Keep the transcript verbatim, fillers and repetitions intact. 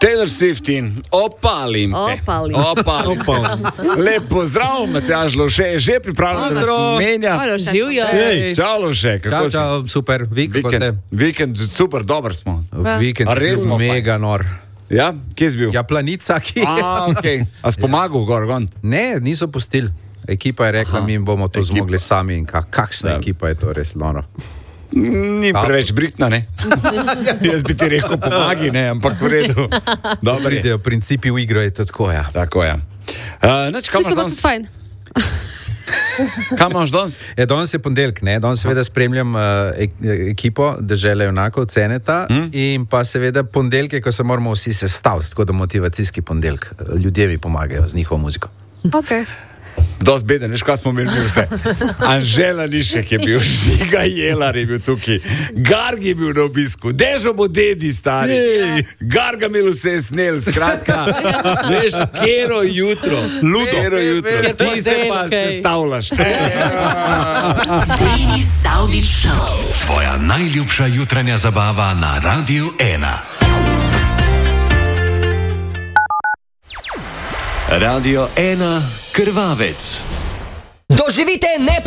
Taylor Swift in Opa Limpe. Opa Limpe. Opa Limpe. Lep pozdrav, Matjaž Lovše je že pripravljen, da nas menja. Živijo. Čau, Lovše, kako Čau, si? čau, super, vi kako ste? Vikend, vikend, super, dober smo. Vikend A res je smo mega nor. Ja, kje si bil? Ja, Planica, ki A, okej. A si pomagal gor, gor? Ne, niso pustili. Ekipa je rekla, mi bomo to Ekipa. zmogli sami in kak, kakšna Ja. ekipa je to, res noro. Ni preveč britna, ne? Jaz bi ti rekel pomagi, ne, ampak v redu. Dobro je. Pridejo principi v igro, je to tako, ja. Tako je. Uh, Neč, kam imaš Mislim, da bo danes? tudi fajn. Kam imaš danes? Ja, danes je ponedeljek, ne? Danes seveda spremljam uh, ek, ekipo Dežele junakov Ceneta hmm? in pa seveda ponedeljke, ko se moramo vsi sestaviti, tako da motivacijski ponedeljek. Ljudje mi pomagajo z njihovo muziko. Okay. Dost beden, veš, kaj smo imeli vse. Anžela Lišek je bil, Žiga Jelar je bil tukaj, Garg je bil na obisku, Dežo bo dedi stari, Garga imel vse snel, skratka, veš, kero jutro, ludo, kero jutro, ti se pa sestavljaš. Denis Saudić Show. Tvoja najljubša jutranja zabava na Radiu ena. Radio ena Krvavec. Doživite ne